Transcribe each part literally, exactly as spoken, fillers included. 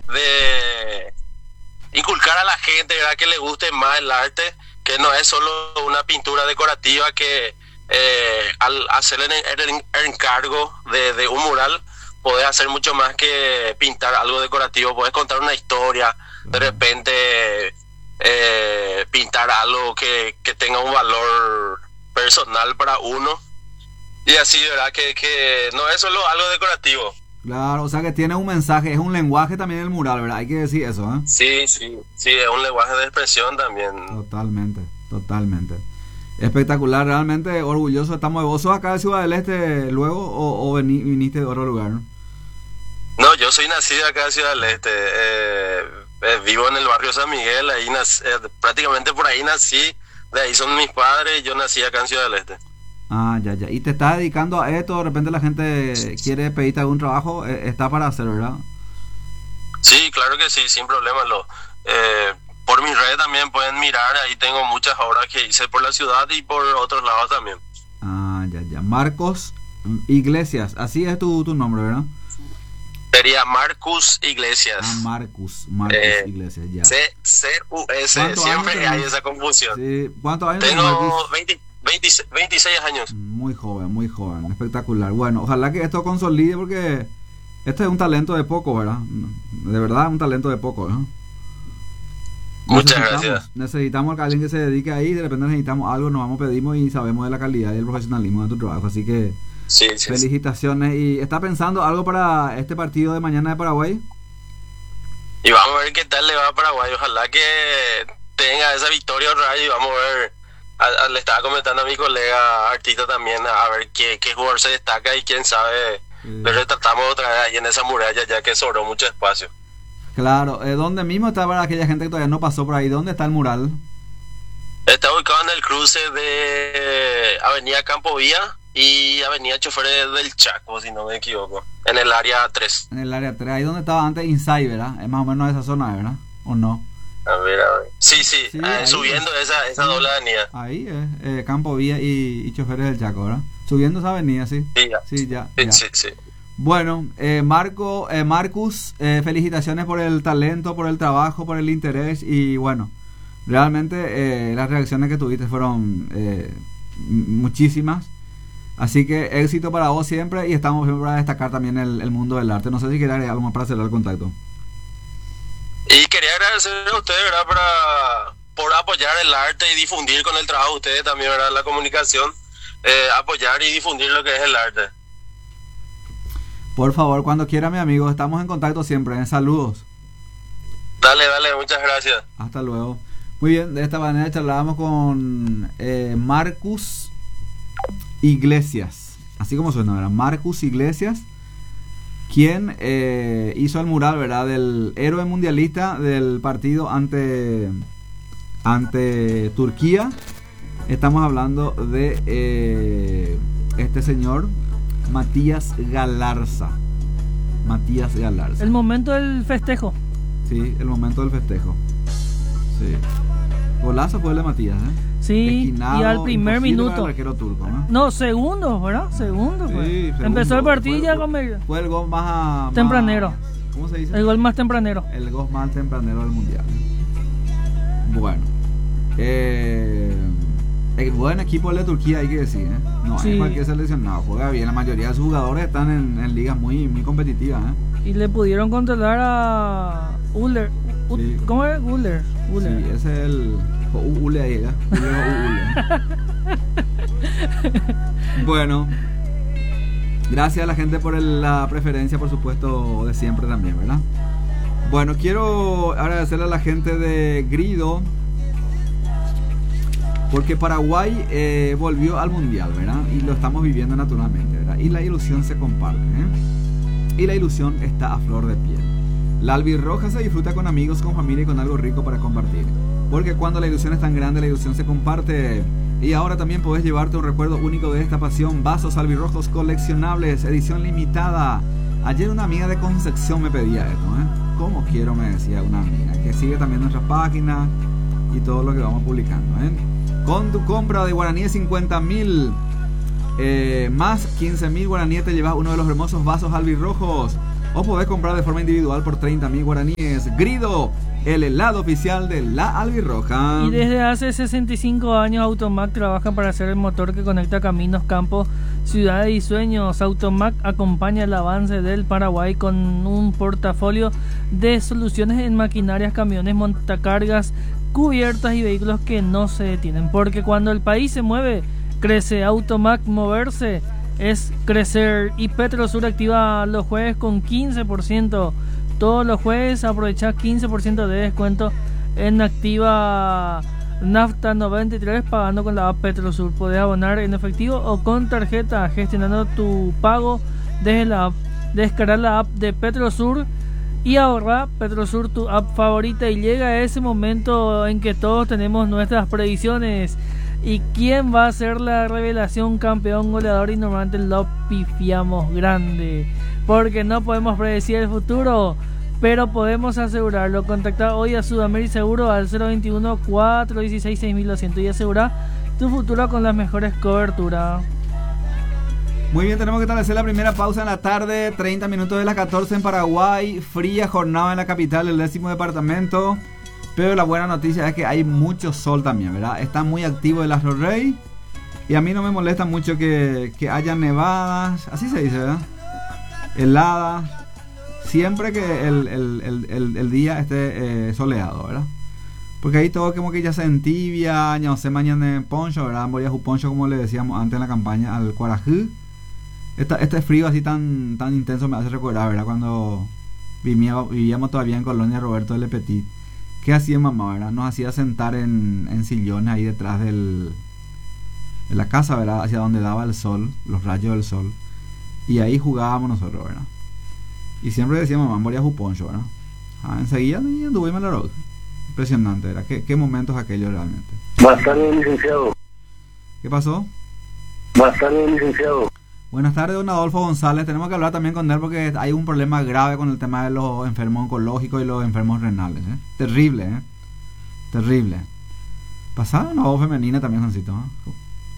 de inculcar a la gente, ¿verdad?, que le guste más el arte, que no es solo una pintura decorativa, que eh, al hacer el, el, el encargo de, de un mural, podés hacer mucho más que pintar algo decorativo, podés contar una historia, de repente eh, pintar algo que, que tenga un valor personal para uno, y así, ¿verdad?, que, que no es solo algo decorativo. Claro, o sea que tiene un mensaje, es un lenguaje también el mural, ¿verdad? Hay que decir eso, ¿eh? Sí, sí, sí, es un lenguaje de expresión también. Totalmente, totalmente. Espectacular, realmente orgulloso estamos de vos. ¿Sos acá de Ciudad del Este luego o, o vení, viniste de otro lugar? No, yo soy nacido acá de Ciudad del Este, eh, eh, vivo en el barrio San Miguel, ahí nací, eh, prácticamente por ahí nací, de ahí son mis padres y yo nací acá en Ciudad del Este. Ah, ya, ya. ¿Y te estás dedicando a esto? De repente la gente quiere pedirte algún trabajo, está para hacer, ¿verdad? Sí, claro que sí, sin problema. Lo, eh, por mis redes también pueden mirar, ahí tengo muchas obras que hice por la ciudad y por otros lados también. Ah, ya, ya. Marcos Iglesias, así es tu, tu nombre, ¿verdad? Sería Marcus Iglesias. Ah, Marcus, Marcus eh, Iglesias, ya. C U S, siempre hay esa confusión. Sí. ¿Cuántos años tengo? Tengo veinte, veinte, veintiséis años. Muy joven, muy joven, espectacular. Bueno, ojalá que esto consolide porque este es un talento de poco, ¿verdad? De verdad, un talento de poco, ¿eh? Muchas gracias. Necesitamos a alguien que se dedique ahí, de repente necesitamos algo, nos vamos, pedimos y sabemos de la calidad y el profesionalismo de tu trabajo, así que sí, sí, felicitaciones. Sí. ¿Y está pensando algo para este partido de mañana de Paraguay? Y vamos a ver qué tal le va a Paraguay, ojalá que tenga esa victoria otra vez y vamos a ver, a, a, le estaba comentando a mi colega artista también, a ver qué, qué jugador se destaca y quién sabe, sí. Lo retratamos otra vez ahí en esa muralla ya que sobró mucho espacio. Claro, eh, ¿dónde mismo está para aquella gente que todavía no pasó por ahí? ¿Dónde está el mural? Está ubicado en el cruce de Avenida Campo Vía y Avenida Choferes del Chaco, si no me equivoco, en el área tres. En el área tres, ahí donde estaba antes Inside, ¿verdad? Es más o menos esa zona, ¿verdad? ¿O no? A ver, a ver. Sí, sí, sí eh, subiendo es. esa, esa sí. doble avenida. Ahí es, eh, Campo Vía y, y Choferes del Chaco, ¿verdad? Subiendo esa avenida, sí. Sí, ya. Sí, ya. Sí, ya. sí, sí. Bueno, eh, Marco, eh, Marcus, eh, felicitaciones por el talento, por el trabajo, por el interés y bueno, realmente eh, las reacciones que tuviste fueron eh, muchísimas, así que éxito para vos siempre y estamos bien para destacar también el, el mundo del arte. No sé si querés agregar algo más para cerrar el contacto. Y quería agradecerle a ustedes, ¿verdad?, para, por apoyar el arte y difundir con el trabajo de ustedes también, ¿verdad?, la comunicación, eh, apoyar y difundir lo que es el arte. Por favor, cuando quiera, mi amigo, estamos en contacto siempre, ¿eh? Saludos. Dale, dale, muchas gracias. Hasta luego. Muy bien, de esta manera charlábamos con eh, Marcus Iglesias, así como suena, ¿verdad? Marcus Iglesias, quien eh, hizo el mural, ¿verdad?, del héroe mundialista del partido ante, ante Turquía. Estamos hablando de eh, este señor Matías Galarza. Matías Galarza. El momento del festejo. Sí, el momento del festejo. Sí. Golazo fue el de Matías, ¿eh? Sí, Esquinado, y al primer minuto. El arquero turco, ¿no? No, segundo, ¿verdad? Segundo. Sí, pues. segundo. Empezó el partido ya con el... Fue el gol más... Tempranero. Más, ¿cómo se dice? El gol más tempranero. El gol más tempranero del mundial. Bueno. Eh... El buen equipo el de Turquía, hay que decir, ¿eh? No sí. Es cualquier seleccionado, juega bien. La mayoría de sus jugadores están en, en ligas muy, muy competitivas, ¿eh? Y le pudieron controlar a Uller. U sí. ¿Cómo es? Uller. Uller. Sí, ese es el... Uller ahí, ¿eh? Uller, Uller. Bueno, gracias a la gente por el, la preferencia, por supuesto, de siempre también, ¿verdad? Bueno, quiero agradecerle a la gente de Grido, porque Paraguay eh, volvió al mundial, ¿verdad? Y lo estamos viviendo naturalmente, ¿verdad? Y la ilusión se comparte, ¿eh? Y la ilusión está a flor de piel. La albirroja se disfruta con amigos, con familia y con algo rico para compartir. Porque cuando la ilusión es tan grande, la ilusión se comparte. Y ahora también podés llevarte un recuerdo único de esta pasión. Vasos albirrojos coleccionables, edición limitada. Ayer una amiga de Concepción me pedía esto, ¿eh? ¿Cómo quiero? Me decía una amiga. Que sigue también nuestra página y todo lo que vamos publicando, ¿eh? Con tu compra de guaraníes cincuenta mil eh, más quince mil guaraníes te llevas uno de los hermosos vasos albirrojos. o podés comprar de forma individual por treinta mil guaraníes. Grido, el helado oficial de la Albirroja. Y desde hace sesenta y cinco años Automac trabaja para ser el motor que conecta caminos, campos, ciudades y sueños. Automac acompaña el avance del Paraguay con un portafolio de soluciones en maquinarias, camiones, montacargas, cubiertas y vehículos que no se detienen. Porque cuando el país se mueve, crece. Automac, moverse es crecer. Y Petrosur activa los jueves con quince por ciento. Todos los jueves aprovecha quince por ciento de descuento en Activa Nafta noventa y tres pagando con la app Petrosur. Podés abonar en efectivo o con tarjeta gestionando tu pago desde la app. Descargar la app de Petrosur y ahorra. Petrosur, tu app favorita. Y llega ese momento en que todos tenemos nuestras predicciones. ¿Y quién va a ser la revelación, campeón, goleador? Y normalmente lo pifiamos grande, porque no podemos predecir el futuro, pero podemos asegurarlo. Contacta hoy a Sudamérica Seguro al cero veintiuno, cuatrocientos dieciséis, seis mil doscientos y asegura tu futuro con las mejores coberturas. Muy bien, tenemos que establecer la primera pausa en la tarde, treinta minutos de las catorce en Paraguay. Fría jornada en la capital del décimo departamento. Pero la buena noticia es que hay mucho sol también, ¿verdad? Está muy activo el Astro Rey. Y a mí no me molesta mucho que, que haya nevadas, así se dice, ¿verdad? Heladas. Siempre que el, el, el, el, el día esté eh, soleado, ¿verdad? Porque ahí todo como que ya se entibia, ya no sé, mañana en poncho, ¿verdad? Moría su poncho, como le decíamos antes en la campaña, al Cuarajú. Esta, este frío así tan, tan intenso me hace recordar, ¿verdad? Cuando vivíamos, vivíamos todavía en Colonia Roberto de Le Petit. ¿Qué hacía mamá, verdad? Nos hacía sentar en, en sillones ahí detrás del, de la casa, ¿verdad? Hacia donde daba el sol, los rayos del sol. Y ahí jugábamos nosotros, ¿verdad? Y siempre decía mamá, moría su poncho, ¿verdad? Ah, enseguida anduvimos en la road. Impresionante, ¿verdad? ¿Qué, qué momentos aquellos realmente? Buenas tardes, licenciado. ¿Qué pasó? Buenas tardes, licenciado. Buenas tardes, don Adolfo González. Tenemos que hablar también con él porque hay un problema grave con el tema de los enfermos oncológicos y los enfermos renales, ¿eh? Terrible, ¿eh? Terrible. Pasada una voz femenina también, Juancito, ¿eh?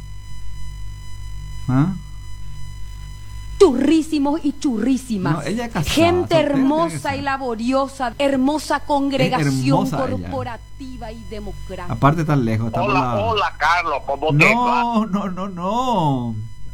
¿Ah? Churrísimos y churrísimas. No, ella es casada, gente soltera, hermosa y laboriosa, hermosa congregación hermosa corporativa ella. Y democrática. Aparte tan lejos. Está Hola, la... hola, Carlos, ¿cómo te va? No, no, no, no.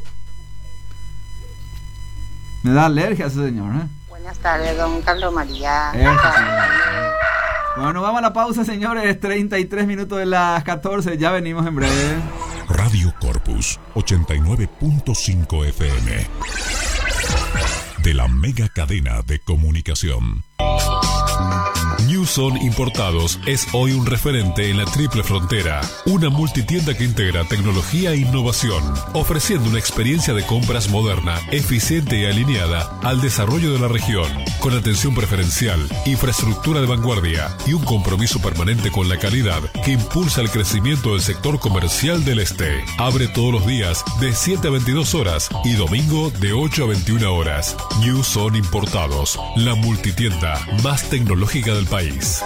Me da alergia a ese señor, ¿eh? Buenas tardes, don Carlos María. Eso, sí. Bueno, vamos a la pausa, señores. treinta y tres minutos de las catorce. Ya venimos en breve. Radio Corpus ochenta y nueve punto cinco F M. De la mega cadena de comunicación. Newson Importados es hoy un referente en la Triple Frontera, una multitienda que integra tecnología e innovación, ofreciendo una experiencia de compras moderna, eficiente y alineada al desarrollo de la región, con atención preferencial, infraestructura de vanguardia y un compromiso permanente con la calidad que impulsa el crecimiento del sector comercial del este. Abre todos los días de siete a veintidós horas y domingo de ocho a veintiuna horas. Newson Importados, la multitienda más tecnológica del país.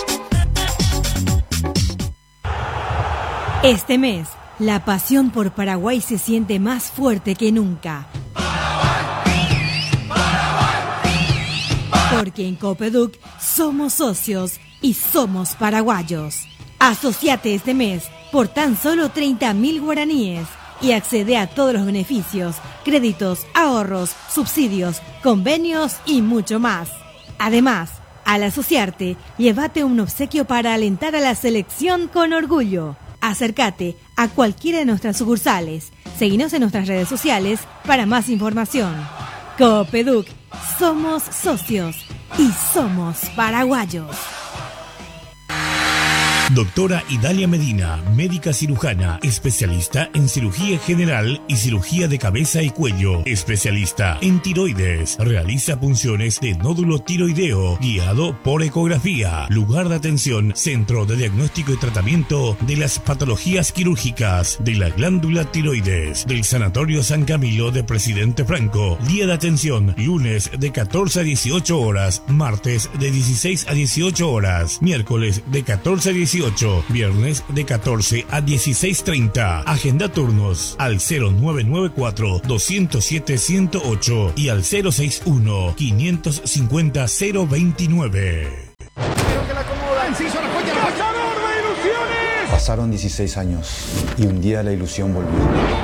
Este mes, la pasión por Paraguay se siente más fuerte que nunca. Porque en Copeduc somos socios y somos paraguayos. Asociate este mes por tan solo treinta mil guaraníes y accede a todos los beneficios, créditos, ahorros, subsidios, convenios y mucho más. Además, al asociarte, llévate un obsequio para alentar a la selección con orgullo. Acércate a cualquiera de nuestras sucursales. Seguinos en nuestras redes sociales para más información. Copeduc, somos socios y somos paraguayos. Doctora Idalia Medina, médica cirujana, especialista en cirugía general y cirugía de cabeza y cuello, especialista en tiroides, realiza punciones de nódulo tiroideo, guiado por ecografía, lugar de atención, centro de diagnóstico y tratamiento de las patologías quirúrgicas de la glándula tiroides, del Sanatorio San Camilo de Presidente Franco, día de atención, lunes de catorce a dieciocho horas, martes de dieciséis a dieciocho horas, miércoles de catorce a dieciocho dieciocho, viernes de catorce a dieciséis treinta. Agenda turnos al cero nueve nueve cuatro, dos cero siete, uno cero ocho y al cero seis uno, quinientos cincuenta, cero veintinueve. Pasaron dieciséis años y un día la ilusión volvió.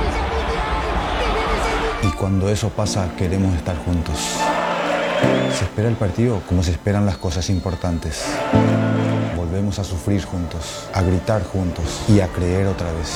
Y cuando eso pasa, queremos estar juntos. Se espera el partido como se esperan las cosas importantes. Volvemos a sufrir juntos, a gritar juntos y a creer otra vez.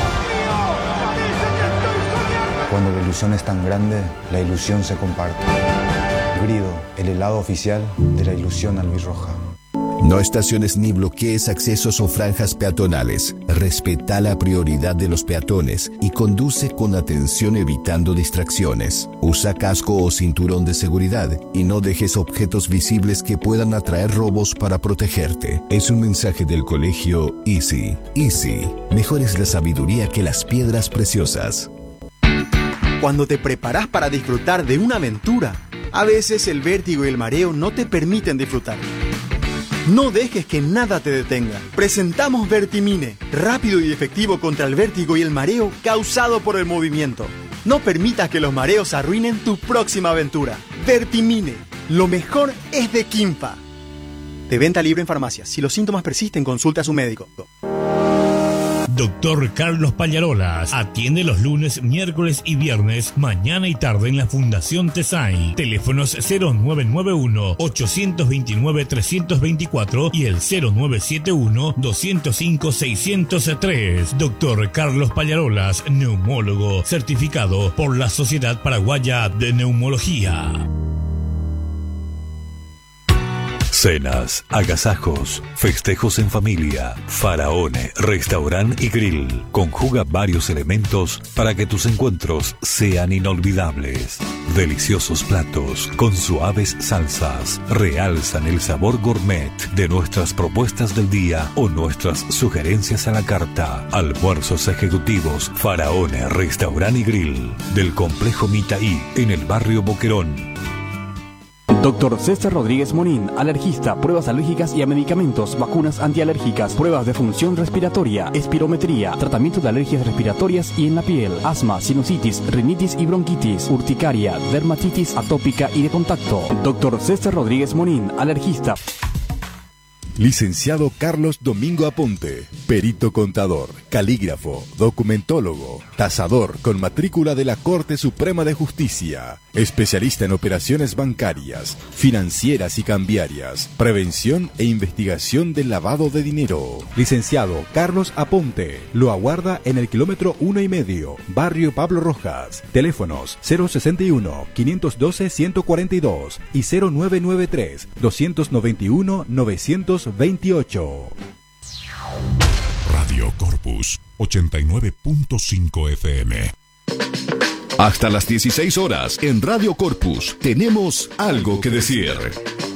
Cuando la ilusión es tan grande, la ilusión se comparte. Grido, el helado oficial de la ilusión albirroja. No estaciones ni bloquees accesos o franjas peatonales. Respeta la prioridad de los peatones y conduce con atención evitando distracciones. Usa casco o cinturón de seguridad y no dejes objetos visibles que puedan atraer robos para protegerte. Es un mensaje del colegio Easy. Easy, mejor es la sabiduría que las piedras preciosas. Cuando te preparas para disfrutar de una aventura, a veces el vértigo y el mareo no te permiten disfrutar. No dejes que nada te detenga. Presentamos Vertimine, rápido y efectivo contra el vértigo y el mareo causado por el movimiento. No permitas que los mareos arruinen tu próxima aventura. Vertimine, lo mejor es de Quimpa. De venta libre en farmacias. Si los síntomas persisten, consulta a su médico. Doctor Carlos Pallarolas atiende los lunes, miércoles y viernes, mañana y tarde en la Fundación Tesai. Teléfonos cero nueve nueve uno, ocho dos nueve, tres dos cuatro y el cero nueve siete uno, dos cero cinco, seis cero tres. Doctor Carlos Pallarolas, neumólogo, certificado por la Sociedad Paraguaya de Neumología. Cenas, agasajos, festejos en familia. Faraone, restaurante y grill. Conjuga varios elementos para que tus encuentros sean inolvidables. Deliciosos platos con suaves salsas realzan el sabor gourmet de nuestras propuestas del día o nuestras sugerencias a la carta. Almuerzos ejecutivos. Faraone, restaurante y grill. Del complejo Mitaí en el barrio Boquerón. Doctor César Rodríguez Morín, alergista, pruebas alérgicas y a medicamentos, vacunas antialérgicas, pruebas de función respiratoria, espirometría, tratamiento de alergias respiratorias y en la piel, asma, sinusitis, rinitis y bronquitis, urticaria, dermatitis atópica y de contacto. Doctor César Rodríguez Morín, alergista. Licenciado Carlos Domingo Aponte, perito contador, calígrafo, documentólogo, tasador con matrícula de la Corte Suprema de Justicia, especialista en operaciones bancarias, financieras y cambiarias, prevención e investigación del lavado de dinero. Licenciado Carlos Aponte, lo aguarda en el kilómetro uno y medio, barrio Pablo Rojas. Teléfonos cero sesenta y uno, quinientos doce, ciento cuarenta y dos y cero nueve nueve tres, doscientos noventa y uno, novecientos veintiocho. Radio Corpus ochenta y nueve punto cinco F M. Hasta las dieciséis horas en Radio Corpus tenemos algo que decir.